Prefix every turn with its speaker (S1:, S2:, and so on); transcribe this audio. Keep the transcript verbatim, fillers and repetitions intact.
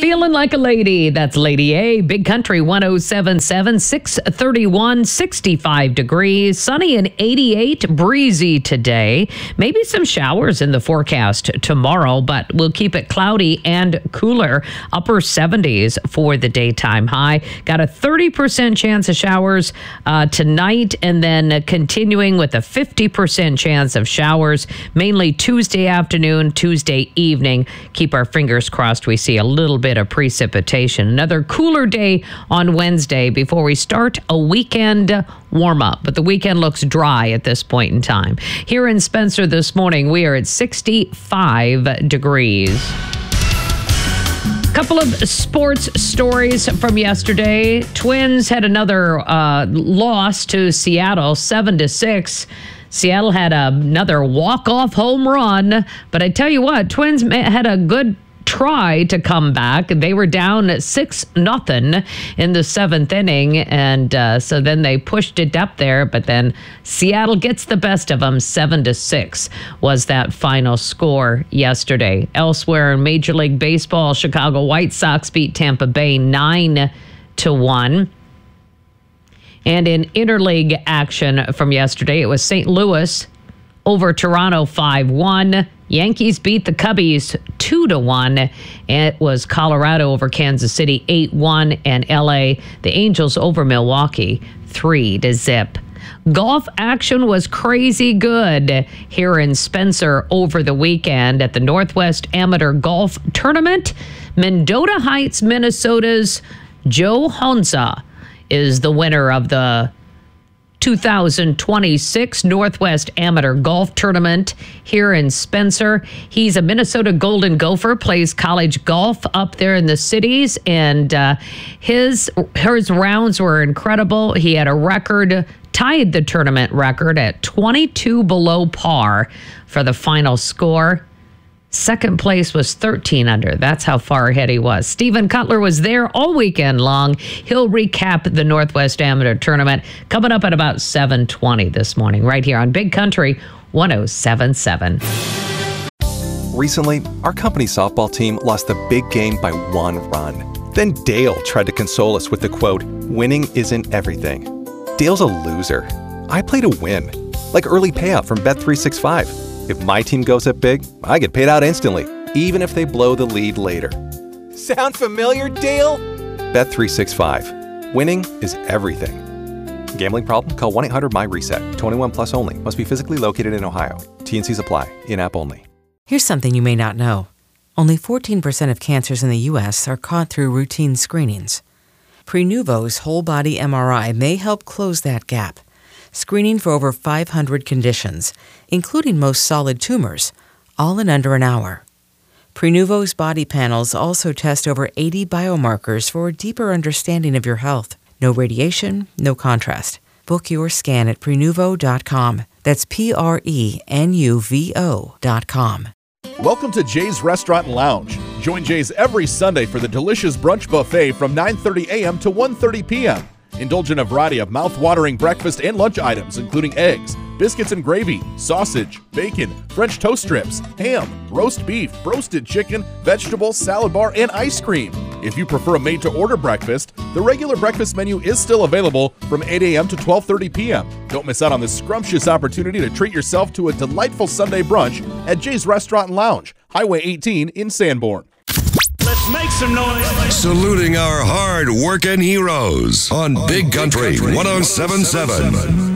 S1: Feeling like a lady. That's Lady A. Big Country one oh seven point seven, six thirty-one, sixty-five degrees, sunny and eighty-eight, breezy today. Maybe some showers in the forecast tomorrow, but we'll keep it cloudy and cooler. Upper seventies for the daytime high. Got a thirty percent chance of showers uh, tonight, and then uh, continuing with a fifty percent chance of showers, mainly Tuesday afternoon, Tuesday evening. Keep our fingers crossed we see a little bit of precipitation. Another cooler day on Wednesday before we start a weekend warm up. But the weekend looks dry at this point in time. Here in Spencer this morning, we are at sixty-five degrees. Couple of sports stories from yesterday. Twins had another uh, loss to Seattle, seven to six. Seattle had another walk-off home run. But I tell you what, Twins had a good try to come back. They were down six nothing in the seventh inning, and uh, so then they pushed it up there, but then Seattle gets the best of them. Seven to six was that final score yesterday. Elsewhere in Major League Baseball, Chicago White Sox beat Tampa Bay nine to one. And in interleague action from yesterday, it was Saint Louis over Toronto five one. Yankees beat the Cubbies two to one. It was Colorado over Kansas City eight one, and L A, the Angels over Milwaukee three to zip. Golf action was crazy good here in Spencer over the weekend at the Northwest Amateur Golf Tournament. Mendota Heights, Minnesota's Joe Honza is the winner of the two thousand twenty-six Northwest Amateur Golf Tournament here in Spencer. He's a Minnesota Golden Gopher, plays college golf up there in the cities, and uh, his his rounds were incredible. He had a record, tied the tournament record at twenty-two below par for the final score. Second place was thirteen under. That's how far ahead he was. Stephen Cutler was there all weekend long. He'll recap the Northwest Amateur Tournament coming up at about seven twenty this morning, right here on Big Country one oh seven point seven.
S2: Recently, our company softball team lost the big game by one run. Then Dale tried to console us with the quote, "Winning isn't everything." Dale's a loser. I play to win, like early payout from Bet three sixty-five. If my team goes up big, I get paid out instantly, even if they blow the lead later. Sound familiar, Dale? Bet three sixty-five. Winning is everything. Gambling problem? Call one eight hundred M Y reset. twenty-one plus only. Must be physically located in Ohio. T and Cs apply. In-app only.
S3: Here's something you may not know. Only fourteen percent of cancers in the U S are caught through routine screenings. Prenuvo's whole-body M R I may help close that gap, screening for over five hundred conditions, including most solid tumors, all in under an hour. Prenuvo's body panels also test over eighty biomarkers for a deeper understanding of your health. No radiation, no contrast. Book your scan at Prenuvo dot com. That's P R E N U V O dot com.
S4: Welcome to Jay's Restaurant and Lounge. Join Jay's every Sunday for the delicious brunch buffet from nine thirty a.m. to one thirty p.m. Indulge in a variety of mouth-watering breakfast and lunch items, including eggs, biscuits and gravy, sausage, bacon, French toast strips, ham, roast beef, roasted chicken, vegetables, salad bar, and ice cream. If you prefer a made-to-order breakfast, the regular breakfast menu is still available from eight a.m. to twelve thirty p.m. Don't miss out on this scrumptious opportunity to treat yourself to a delightful Sunday brunch at Jay's Restaurant and Lounge, Highway eighteen in Sanborn.
S5: Let's make some noise.
S6: Saluting our hard-working heroes on Big Country one oh seven point seven.